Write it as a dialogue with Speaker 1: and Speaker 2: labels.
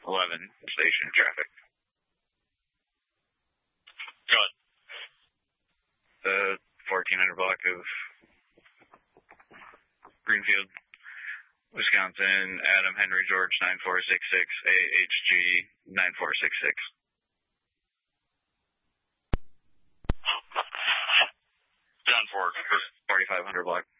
Speaker 1: 11 station traffic.
Speaker 2: Go ahead.
Speaker 1: The 1400 block of Greenfield, Wisconsin, Adam Henry George 9466, AHG 9466.
Speaker 2: Down forward.
Speaker 1: 4500 block.